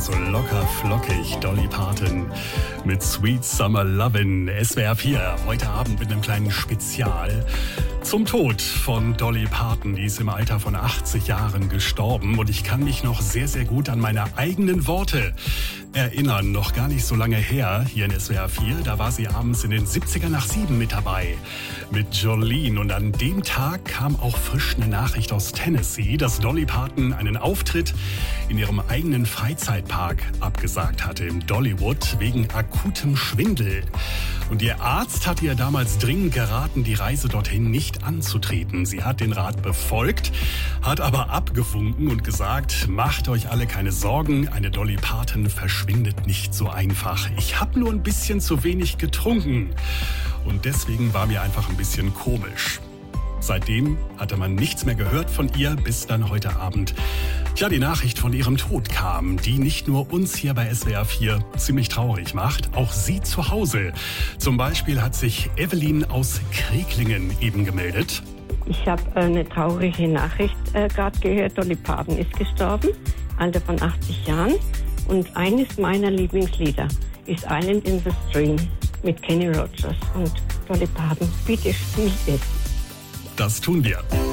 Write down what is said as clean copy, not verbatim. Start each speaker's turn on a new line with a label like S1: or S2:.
S1: so locker flockig. Dolly Parton mit Sweet Summer Lovin'. SWR 4, heute Abend mit einem kleinen Spezial zum Tod von Dolly Parton. Die ist im Alter von 80 Jahren gestorben und ich kann mich noch sehr, sehr gut an meine eigenen Worte erinnern. Noch gar nicht so lange her, hier in SWR 4, da war sie abends in den 70er nach 7 mit dabei, mit Jolene. Und an dem Tag kam auch frisch eine Nachricht aus Tennessee, dass Dolly Parton einen Auftritt in ihrem eigenen Freizeitpark abgesagt hatte, im Dollywood, wegen akutem Schwindel. Und ihr Arzt hat ihr damals dringend geraten, die Reise dorthin nicht anzutreten. Sie hat den Rat befolgt, hat aber abgewunken und gesagt, macht euch alle keine Sorgen, eine Dolly Parton verschwindet nicht so einfach. Ich habe nur ein bisschen zu wenig getrunken und deswegen war mir einfach ein bisschen komisch. Seitdem hatte man nichts mehr gehört von ihr, bis dann heute Abend die Nachricht von ihrem Tod kam, die nicht nur uns hier bei SWR 4 ziemlich traurig macht, auch sie zu Hause. Zum Beispiel hat sich Evelyn aus Kreglingen eben gemeldet.
S2: Ich habe eine traurige Nachricht gerade gehört. Dolly Parton ist gestorben, Alter von 80 Jahren. Und eines meiner Lieblingslieder ist Island in the Stream mit Kenny Rogers und Dolly Parton. Bitte spielt es.
S1: Das tun wir.